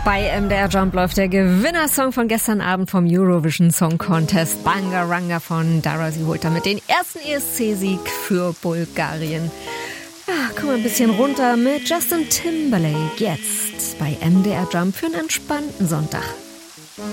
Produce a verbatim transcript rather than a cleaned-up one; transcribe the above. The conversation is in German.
Bei M D R Jump läuft der Gewinnersong von gestern Abend vom Eurovision Song Contest. Bangaranga von Dara. Sie holt damit den ersten E S C-Sieg für Bulgarien. Ja, komm mal ein bisschen runter mit Justin Timberlake jetzt bei M D R Jump für einen entspannten Sonntag.